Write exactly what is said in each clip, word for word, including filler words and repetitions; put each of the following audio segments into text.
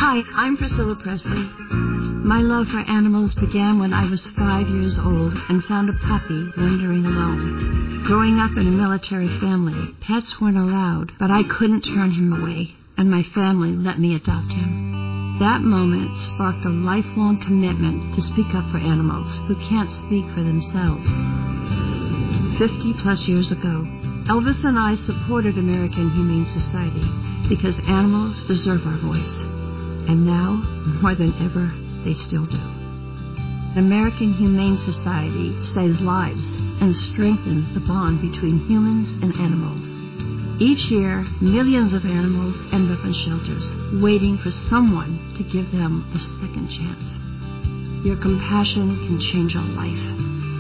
Hi, I'm Priscilla Presley. My love for animals began when I was five years old and found a puppy wandering alone. Growing up in a military family, pets weren't allowed, but I couldn't turn him away, and my family let me adopt him. That moment sparked a lifelong commitment to speak up for animals who can't speak for themselves. Fifty plus years ago, Elvis and I supported American Humane Society because animals deserve our voice. And now, more than ever, they still do. American Humane Society saves lives and strengthens the bond between humans and animals. Each year, millions of animals end up in shelters, waiting for someone to give them a second chance. Your compassion can change a life.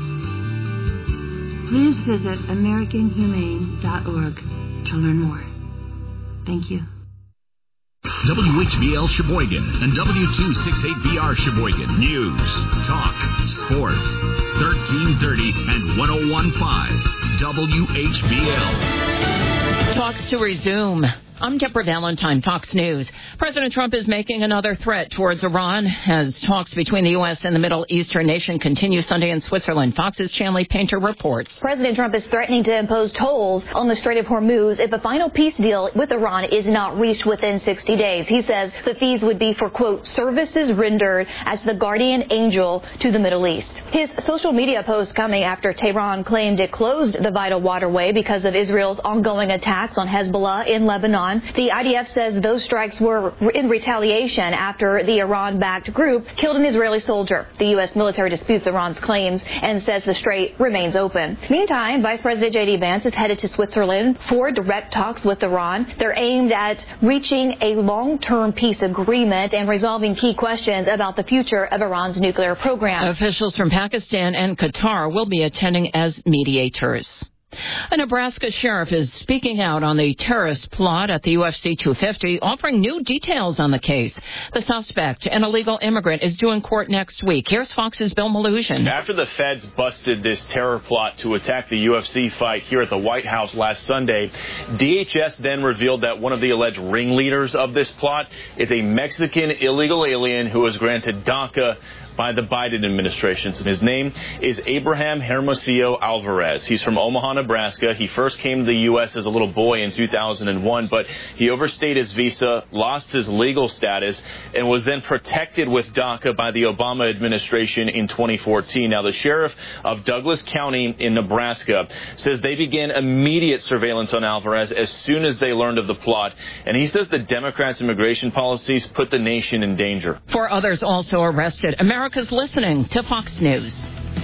Please visit American Humane dot org to learn more. Thank you. W H B L Sheboygan and W two sixty-eight B R Sheboygan. News, talk, sports. thirteen thirty and one oh one point five W H B L. Talks to resume. I'm Deborah Valentine, Fox News. President Trump is making another threat towards Iran as talks between the U S and the Middle Eastern nation continue Sunday in Switzerland. Fox's Chanley Painter reports. President Trump is threatening to impose tolls on the Strait of Hormuz if a final peace deal with Iran is not reached within sixty days. He says the fees would be for, quote, services rendered as the guardian angel to the Middle East. His social media post coming after Tehran claimed it closed the vital waterway because of Israel's ongoing attacks on Hezbollah in Lebanon. The I D F says those strikes were in retaliation after the Iran-backed group killed an Israeli soldier. The U S military disputes Iran's claims and says the strait remains open. Meantime, Vice President J D Vance is headed to Switzerland for direct talks with Iran. They're aimed at reaching a long-term peace agreement and resolving key questions about the future of Iran's nuclear program. Officials from Pakistan and Qatar will be attending as mediators. A Nebraska sheriff is speaking out on the terrorist plot at the U F C two fifty, offering new details on the case. The suspect, an illegal immigrant, is due in court next week. Here's Fox's Bill Maluzhin. After the feds busted this terror plot to attack the U F C fight here at the White House last Sunday, D H S then revealed that one of the alleged ringleaders of this plot is a Mexican illegal alien who was granted DACA by the Biden administration. His name is Abraham Hermosillo Alvarez. He's from Omaha, Nebraska. He first came to the U S as a little boy in two thousand one, but he overstayed his visa, lost his legal status, and was then protected with DACA by the Obama administration in twenty fourteen. Now, the sheriff of Douglas County in Nebraska says they began immediate surveillance on Alvarez as soon as they learned of the plot, and he says the Democrats' immigration policies put the nation in danger. Four others also arrested. America's listening to Fox News.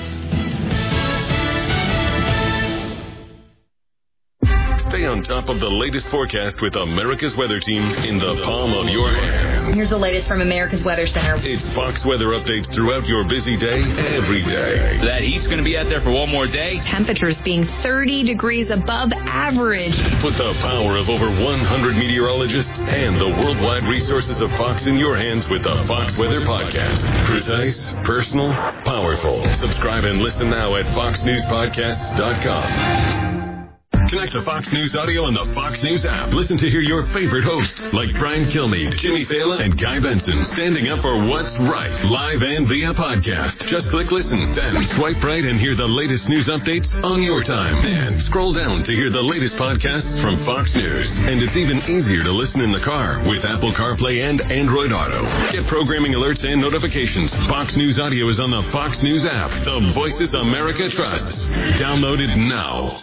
Stay on top of the latest forecast with America's Weather Team in the palm of your hand. Here's the latest from America's Weather Center. It's Fox weather updates throughout your busy day, every day. That heat's going to be out there for one more day. Temperatures being thirty degrees above average. Put the power of over one hundred meteorologists and the worldwide resources of Fox in your hands with the Fox Weather Podcast. Precise, personal, powerful. Subscribe and listen now at fox news podcasts dot com. Connect to Fox News Audio on the Fox News app. Listen to hear your favorite hosts like Brian Kilmeade, Jimmy Fallon, and Guy Benson standing up for what's right, live and via podcast. Just click listen, then swipe right and hear the latest news updates on your time. And scroll down to hear the latest podcasts from Fox News. And it's even easier to listen in the car with Apple CarPlay and Android Auto. Get programming alerts and notifications. Fox News Audio is on the Fox News app. The voices America trusts. Download it now.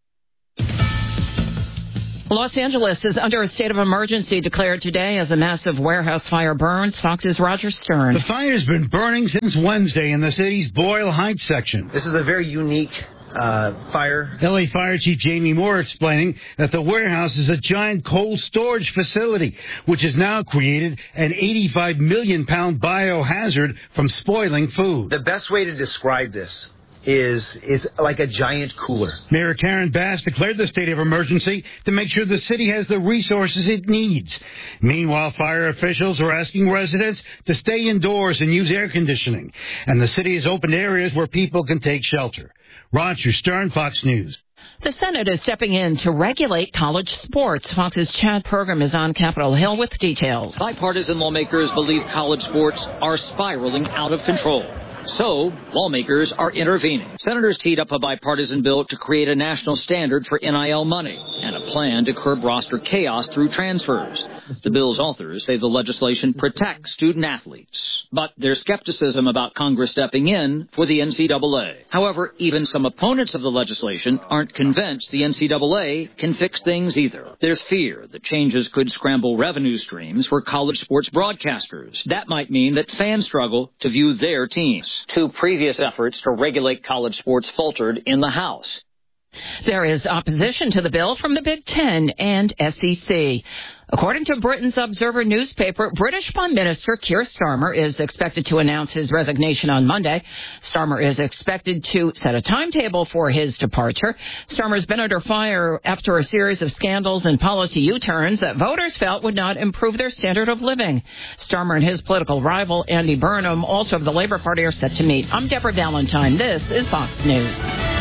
Los Angeles is under a state of emergency declared today as a massive warehouse fire burns. Fox's Roger Stern. The fire has been burning since Wednesday in the city's Boyle Heights section. This is a very unique uh, fire. L A Fire Chief Jamie Moore explaining that the warehouse is a giant cold storage facility, which has now created an eighty-five million pound biohazard from spoiling food. The best way to describe this is is like a giant cooler. Mayor Karen Bass declared the state of emergency to make sure the city has the resources it needs. Meanwhile, fire officials are asking residents to stay indoors and use air conditioning. And the city has opened areas where people can take shelter. Roger Stern, Fox News. The Senate is stepping in to regulate college sports. Fox's Chad Pergram is on Capitol Hill with details. Bipartisan lawmakers believe college sports are spiraling out of control. So, lawmakers are intervening. Senators teed up a bipartisan bill to create a national standard for N I L money and a plan to curb roster chaos through transfers. The bill's authors say the legislation protects student athletes, but there's skepticism about Congress stepping in for the N C double A. However, even some opponents of the legislation aren't convinced the N C double A can fix things either. There's fear that changes could scramble revenue streams for college sports broadcasters. That might mean that fans struggle to view their teams. Two previous efforts to regulate college sports faltered in the House. There is opposition to the bill from the Big Ten and S E C. According to Britain's Observer newspaper, British Prime Minister Keir Starmer is expected to announce his resignation on Monday. Starmer is expected to set a timetable for his departure. Starmer's been under fire after a series of scandals and policy U-turns that voters felt would not improve their standard of living. Starmer and his political rival, Andy Burnham, also of the Labour Party, are set to meet. I'm Deborah Valentine. This is Fox News.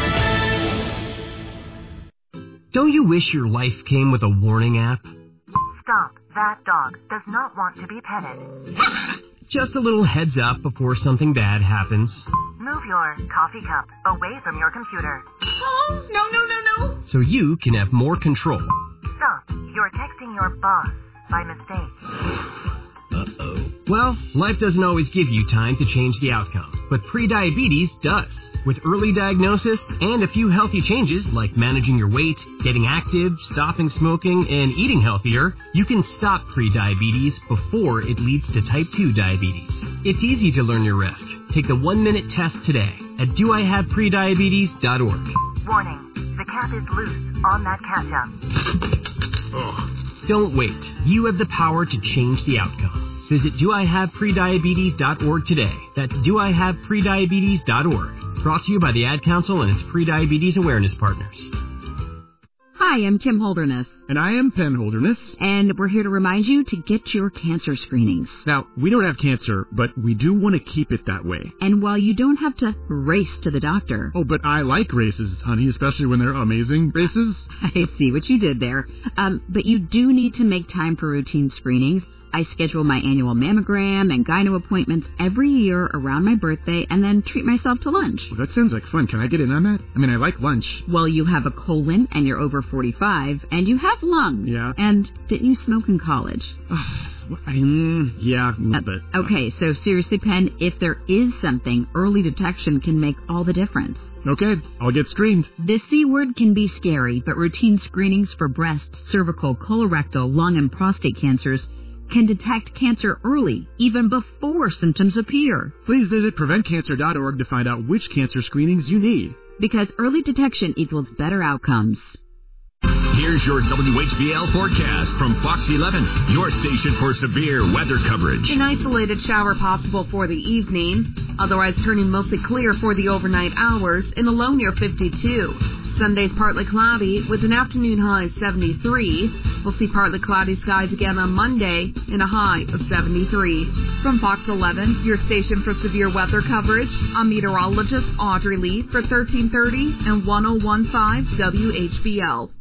Don't you wish your life came with a warning app? Stop. That dog does not want to be petted. Just a little heads up before something bad happens. Move your coffee cup away from your computer. Oh, no, no, no, no. So you can have more control. Stop. You're texting your boss by mistake. Uh-oh. Well, life doesn't always give you time to change the outcome, but prediabetes does. With early diagnosis and a few healthy changes like managing your weight, getting active, stopping smoking, and eating healthier, you can stop prediabetes before it leads to type two diabetes. It's easy to learn your risk. Take the one-minute test today at do I have prediabetes dot org. Warning, the cap is loose on that ketchup. Ugh. Don't wait. You have the power to change the outcome. Visit do I have prediabetes dot org today. That's do I have prediabetes dot org. Brought to you by the Ad Council and its Prediabetes Awareness Partners. Hi, I'm Kim Holderness. And I am Penn Holderness. And we're here to remind you to get your cancer screenings. Now, we don't have cancer, but we do want to keep it that way. And while you don't have to race to the doctor... Oh, but I like races, honey, especially when they're amazing races. I see what you did there. Um, but you do need to make time for routine screenings. I schedule my annual mammogram and gyno appointments every year around my birthday and then treat myself to lunch. Well, that sounds like fun. Can I get in on that? I mean, I like lunch. Well, you have a colon and you're over forty-five and you have lungs. Yeah. And didn't you smoke in college? I, mm, yeah, a little bit. Okay, so seriously, Penn, if there is something, early detection can make all the difference. Okay, I'll get screened. The C word can be scary, but routine screenings for breast, cervical, colorectal, lung, and prostate cancers can detect cancer early, even before symptoms appear. Please visit prevent cancer dot org to find out which cancer screenings you need. Because early detection equals better outcomes. Here's your W H B L forecast from Fox eleven, your station for severe weather coverage. An isolated shower possible for the evening, otherwise turning mostly clear for the overnight hours in a low near fifty-two. Sunday's partly cloudy with an afternoon high of seventy-three. We'll see partly cloudy skies again on Monday in a high of seventy-three. From Fox eleven, your station for severe weather coverage, I'm meteorologist Audrey Lee for thirteen thirty and ten fifteen W H B L.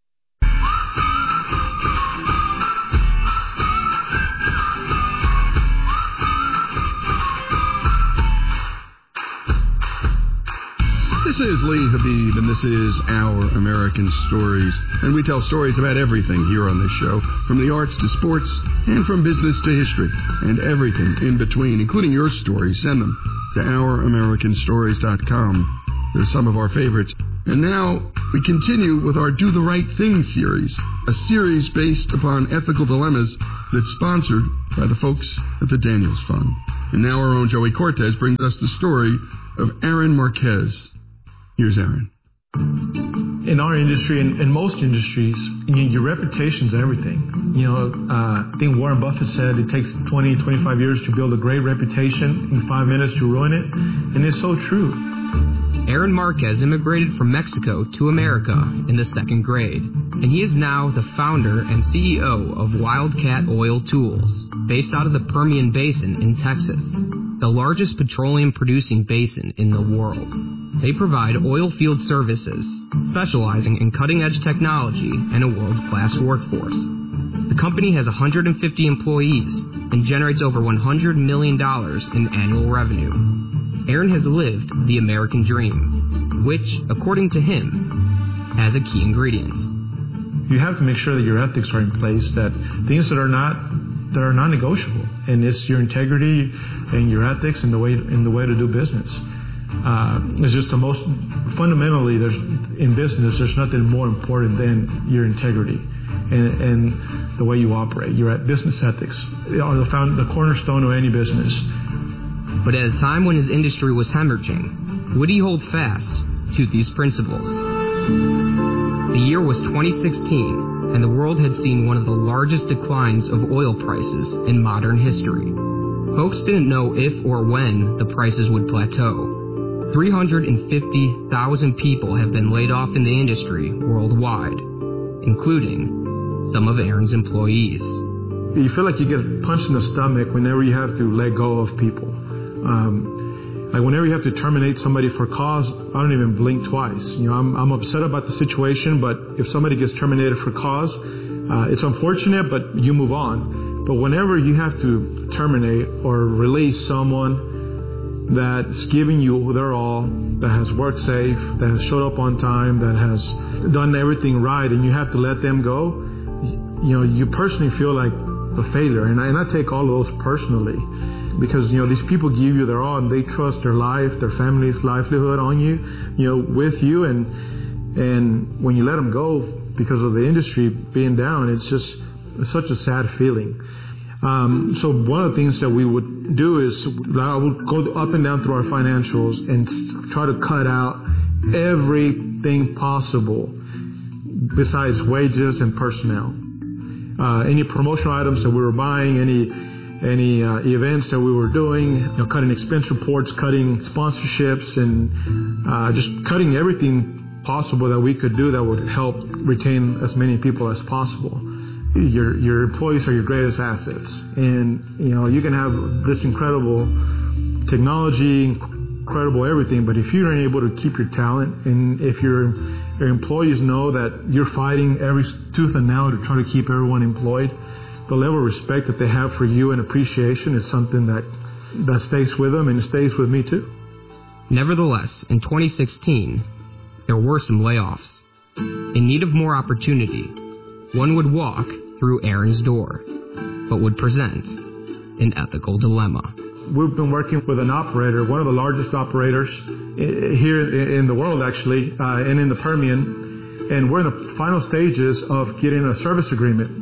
This is Lee Habib, and this is Our American Stories. And we tell stories about everything here on this show, from the arts to sports, and from business to history, and everything in between, including your stories. Send them to our american stories dot com. They're some of our favorites. And now we continue with our Do the Right Thing series, a series based upon ethical dilemmas that's sponsored by the folks at the Daniels Fund. And now our own Joey Cortez brings us the story of Aaron Marquez. Here's Aaron. In our industry, and in, in most industries, you know, your reputation's everything. You know, uh, I think Warren Buffett said it takes twenty, twenty-five years to build a great reputation, and five minutes to ruin it. And it's so true. Aaron Marquez immigrated from Mexico to America in the second grade, and he is now the founder and C E O of Wildcat Oil Tools, based out of the Permian Basin in Texas, the largest petroleum-producing basin in the world. They provide oil field services specializing in cutting-edge technology and a world-class workforce. The company has one hundred fifty employees and generates over one hundred million dollars in annual revenue. Aaron has lived the American dream, which, according to him, has a key ingredient. You have to make sure that your ethics are in place, that things that are not that are non-negotiable, and it's your integrity and your ethics and the way and the way to do business. Uh, it's just the most fundamentally. There's in business, there's nothing more important than your integrity and, and the way you operate. Your business ethics are the found, the cornerstone of any business. But at a time when his industry was hemorrhaging, would he hold fast to these principles? The year was twenty sixteen. And the world had seen one of the largest declines of oil prices in modern history. Folks didn't know if or when the prices would plateau. three hundred fifty thousand people have been laid off in the industry worldwide, including some of Aaron's employees. You feel like you get punched in the stomach whenever you have to let go of people. Um, Like whenever you have to terminate somebody for cause, I don't even blink twice. You know, I'm, I'm upset about the situation, but if somebody gets terminated for cause, uh, it's unfortunate, but you move on. But whenever you have to terminate or release someone that's giving you their all, that has worked safe, that has showed up on time, that has done everything right, and you have to let them go, you know, you personally feel like a failure. And I, and I take all of those personally. Because, you know, these people give you their all and they trust their life, their family's livelihood on you, you know, with you. And and when you let them go because of the industry being down, it's just it's such a sad feeling. Um, so one of the things that we would do is I would go up and down through our financials and try to cut out everything possible besides wages and personnel. Uh, any promotional items that we were buying, any any uh, events that we were doing, you know, cutting expense reports, cutting sponsorships, and uh, just cutting everything possible that we could do that would help retain as many people as possible. Your your employees are your greatest assets, and you know you can have this incredible technology, incredible everything, but if you aren't able to keep your talent, and if your your employees know that you're fighting every tooth and nail to try to keep everyone employed, the level of respect that they have for you and appreciation is something that, that stays with them, and it stays with me too. Nevertheless, in twenty sixteen, there were some layoffs. In need of more opportunity, one would walk through Aaron's door, but would present an ethical dilemma. We've been working with an operator, one of the largest operators here in the world, actually, uh, and in the Permian, and we're in the final stages of getting a service agreement.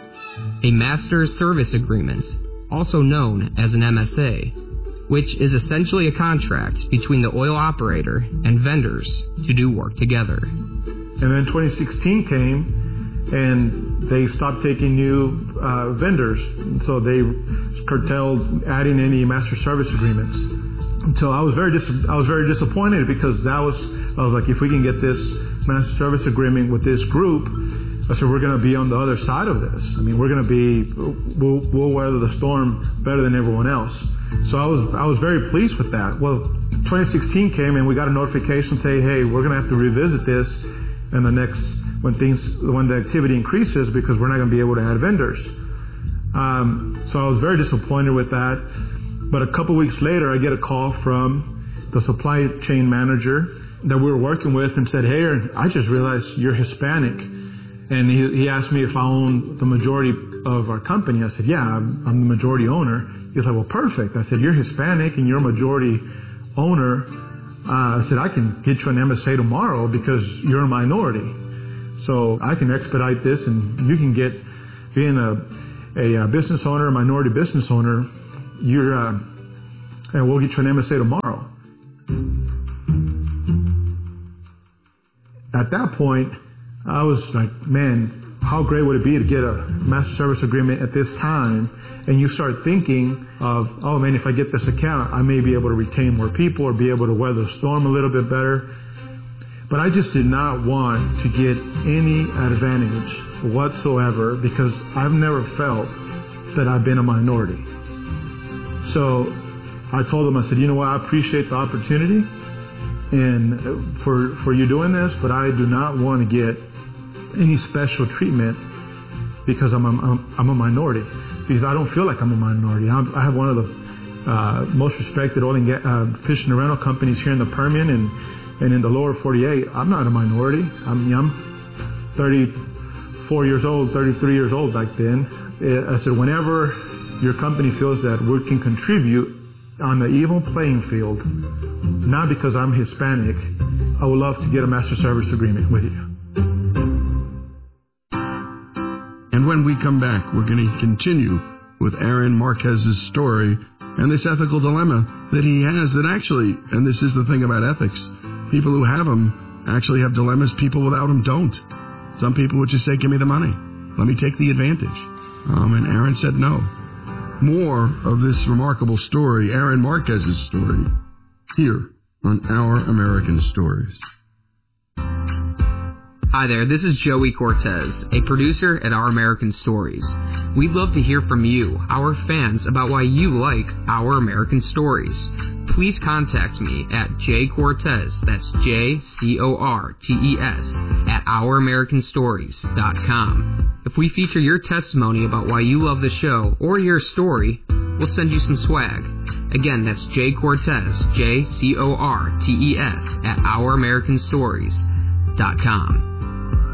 A master service agreement, also known as an M S A, which is essentially a contract between the oil operator and vendors to do work together. And then twenty sixteen came, and they stopped taking new uh, vendors, so they curtailed adding any master service agreements. So I was very dis- I was very disappointed because that was I was like, if we can get this master service agreement with this group, I said, we're going to be on the other side of this. I mean, we're going to be, we'll, we'll weather the storm better than everyone else. So I was, I was very pleased with that. Well, twenty sixteen came and we got a notification saying, hey, we're going to have to revisit this in the next, when things, when the activity increases, because we're not going to be able to add vendors. Um, so I was very disappointed with that. But a couple weeks later, I get a call from the supply chain manager that we were working with and said, hey, I just realized you're Hispanic. And he, he asked me if I own the majority of our company. I said, yeah, I'm, I'm the majority owner. He's like, well, perfect. I said, you're Hispanic and you're a majority owner. Uh, I said, I can get you an M S A tomorrow because you're a minority. So I can expedite this and you can get, being a, a, a business owner, a minority business owner, you're, uh, and we'll get you an M S A tomorrow. At that point, I was like, man, how great would it be to get a master service agreement at this time? And you start thinking of, oh man, if I get this account, I may be able to retain more people or be able to weather the storm a little bit better. But I just did not want to get any advantage whatsoever because I've never felt that I've been a minority. So I told them, I said, you know what, I appreciate the opportunity. in for for you doing this, but I do not want to get any special treatment because I'm a, I'm, I'm a minority. Because I don't feel like I'm a minority. I'm, I have one of the uh, most respected oil and gas, uh, fishing and rental companies here in the Permian and and in the lower forty-eight. I'm not a minority. I'm I'm thirty-four years old, thirty-three years old back then. I said, whenever your company feels that we can contribute on the even playing field, not because I'm Hispanic, I would love to get a master service agreement with you. And when we come back, we're going to continue with Aaron Marquez's story and this ethical dilemma that he has that actually, and this is the thing about ethics, people who have them actually have dilemmas people without them don't. Some people would just say, give me the money. Let me take the advantage. Um, and Aaron said no. More of this remarkable story, Aaron Marquez's story, here on Our American Stories. Hi there, this is Joey Cortez, a producer at Our American Stories. We'd love to hear from you, our fans, about why you like Our American Stories. Please contact me at jcortez, that's J C O R T E S, at our american stories dot com. If we feature your testimony about why you love the show or your story, we'll send you some swag. Again, that's J Cortez, J C O R T E S, at our american stories dot com.